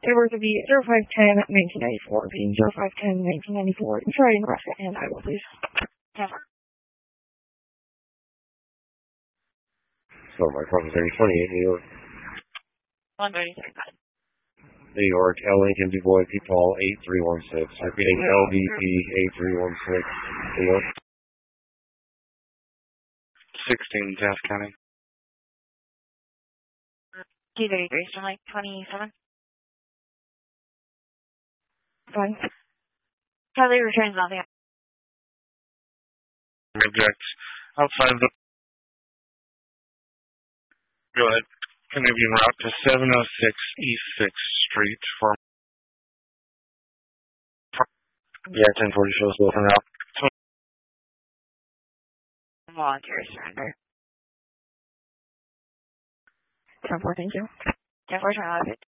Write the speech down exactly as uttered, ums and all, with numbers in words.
Edward to be zero five ten nineteen ninety-four, being zero five ten nineteen ninety-four, and try Nebraska and Iowa, please. So my problem thirty twenty-eight, New York. one thirty thirty-five. New York, L. Lincoln, Du Bois, P. Paul, eight three one six. Repeating, L. D. P. eight three one six. New York. sixteen, Taft County. two thirty-three, Starlight twenty-seven. Fine. Charlie returns on the Objects outside the. Go ahead. Canadian route to seven oh six East sixth Street for. Yeah, ten forty shows both en route. volunteer surrender. ten four, thank you. ten four, turn left.